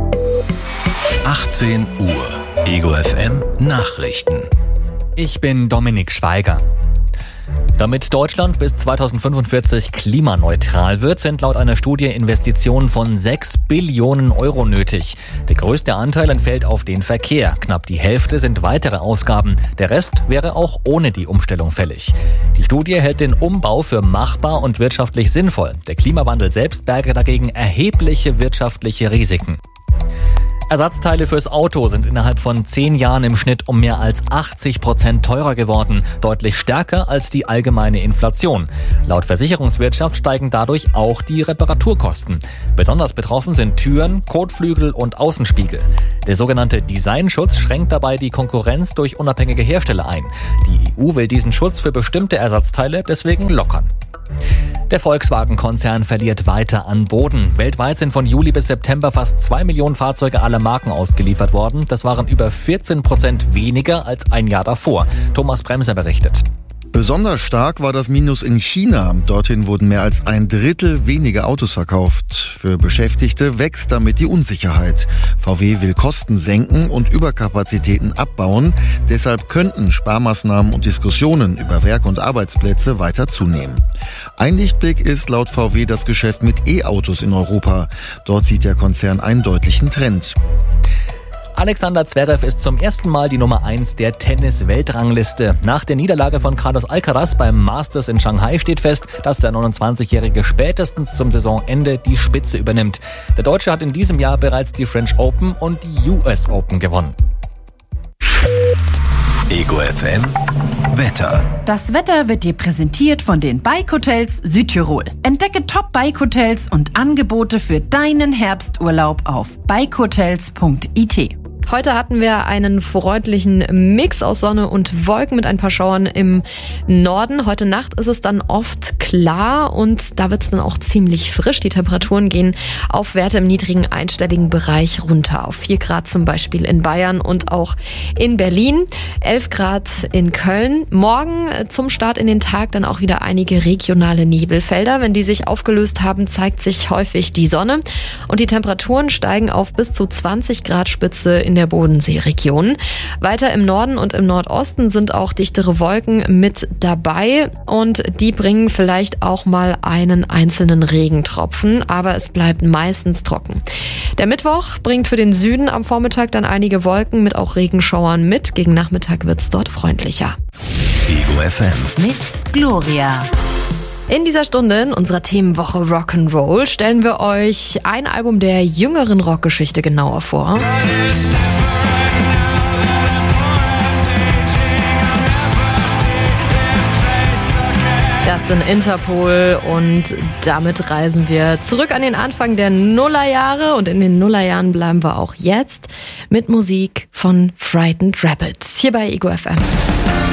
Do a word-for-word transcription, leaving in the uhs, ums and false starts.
achtzehn Uhr. Ego F M Nachrichten. Ich bin Dominik Schweiger. Damit Deutschland bis zweitausendfünfundvierzig klimaneutral wird, sind laut einer Studie Investitionen von sechs Billionen Euro nötig. Der größte Anteil entfällt auf den Verkehr. Knapp die Hälfte sind weitere Ausgaben. Der Rest wäre auch ohne die Umstellung fällig. Die Studie hält den Umbau für machbar und wirtschaftlich sinnvoll. Der Klimawandel selbst berge dagegen erhebliche wirtschaftliche Risiken. Ersatzteile fürs Auto sind innerhalb von zehn Jahren im Schnitt um mehr als achtzig Prozent teurer geworden, deutlich stärker als die allgemeine Inflation. Laut Versicherungswirtschaft steigen dadurch auch die Reparaturkosten. Besonders betroffen sind Türen, Kotflügel und Außenspiegel. Der sogenannte Designschutz schränkt dabei die Konkurrenz durch unabhängige Hersteller ein. Die E U will diesen Schutz für bestimmte Ersatzteile deswegen lockern. Der Volkswagen-Konzern verliert weiter an Boden. Weltweit sind von Juli bis September fast zwei Millionen Fahrzeuge aller Marken ausgeliefert worden. Das waren über vierzehn Prozent weniger als ein Jahr davor. Thomas Bremser berichtet. Besonders stark war das Minus in China. Dorthin wurden mehr als ein Drittel weniger Autos verkauft. Für Beschäftigte wächst damit die Unsicherheit. V W will Kosten senken und Überkapazitäten abbauen. Deshalb könnten Sparmaßnahmen und Diskussionen über Werk- und Arbeitsplätze weiter zunehmen. Ein Lichtblick ist laut V W das Geschäft mit E-Autos in Europa. Dort sieht der Konzern einen deutlichen Trend. Alexander Zverev ist zum ersten Mal die Nummer eins der Tennis-Weltrangliste. Nach der Niederlage von Carlos Alcaraz beim Masters in Shanghai steht fest, dass der neunundzwanzigjährige spätestens zum Saisonende die Spitze übernimmt. Der Deutsche hat in diesem Jahr bereits die French Open und die U S Open gewonnen. Ego F M Wetter. Das Wetter wird dir präsentiert von den Bike Hotels Südtirol. Entdecke Top-Bike-Hotels und Angebote für deinen Herbsturlaub auf bike hotels punkt i t. Heute hatten wir einen freundlichen Mix aus Sonne und Wolken mit ein paar Schauern im Norden. Heute Nacht ist es dann oft klar und da wird es dann auch ziemlich frisch. Die Temperaturen gehen auf Werte im niedrigen einstelligen Bereich runter. Auf vier Grad zum Beispiel in Bayern und auch in Berlin. elf Grad in Köln. Morgen zum Start in den Tag dann auch wieder einige regionale Nebelfelder. Wenn die sich aufgelöst haben, zeigt sich häufig die Sonne. Und die Temperaturen steigen auf bis zu zwanzig Grad Spitze in der Bodenseeregion. Weiter im Norden und im Nordosten sind auch dichtere Wolken mit dabei und die bringen vielleicht auch mal einen einzelnen Regentropfen, aber es bleibt meistens trocken. Der Mittwoch bringt für den Süden am Vormittag dann einige Wolken mit auch Regenschauern mit. Gegen Nachmittag wird es dort freundlicher. Ego F M Mit Gloria. In dieser Stunde in unserer Themenwoche Rock'n'Roll stellen wir euch ein Album der jüngeren Rockgeschichte genauer vor. Das sind Interpol und damit reisen wir zurück an den Anfang der Nullerjahre und in den Nullerjahren bleiben wir auch jetzt mit Musik von Frightened Rabbit hier bei Ego F M.